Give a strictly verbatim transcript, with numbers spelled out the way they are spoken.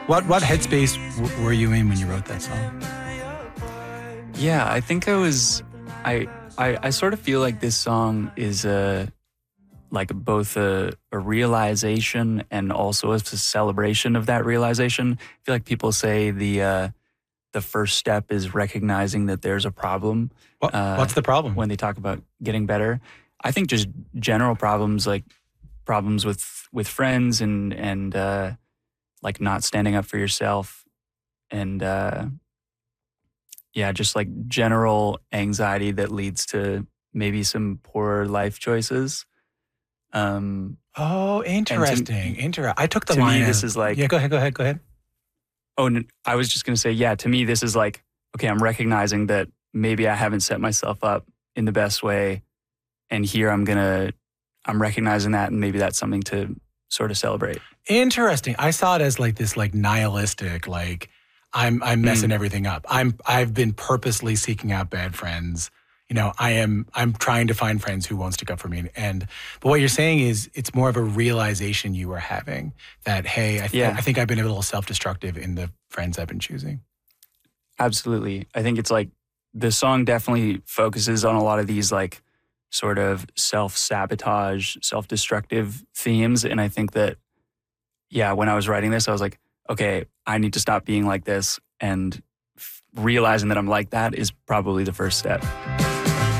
What what headspace w- were you in when you wrote that song? Yeah, I think I was. I I, I sort of feel like this song is a like both a, a realization and also a celebration of that realization. I feel like people say the uh, the first step is recognizing that there's a problem. What, uh, what's the problem? when they talk about getting better? I think just general problems like problems with with friends and and uh, like not standing up for yourself and uh, yeah, just like general anxiety that leads to maybe some poor life choices. Um, Oh, and to, interesting. Inter- I took the to line me, this as, is like, yeah, go ahead, go ahead, go ahead. oh, n- I was just going to say, yeah, to me, this is like, okay, I'm recognizing that maybe I haven't set myself up in the best way. And here I'm going to, I'm recognizing that. And maybe that's something to sort of celebrate. Interesting. I saw it as like this like nihilistic, like I'm I'm messing Mm. everything up. I'm I've been purposely seeking out bad friends. You know, I am I'm trying to find friends who won't stick up for me. And but what you're saying is it's more of a realization you were having that, hey, I, th- Yeah. I think I've been a little self-destructive in the friends I've been choosing. Absolutely. I think it's like the song definitely focuses on a lot of these like sort of self-sabotage, self-destructive themes. And I think that, yeah, when I was writing this, I was like, okay, I need to stop being like this. And f- realizing that I'm like that is probably the first step.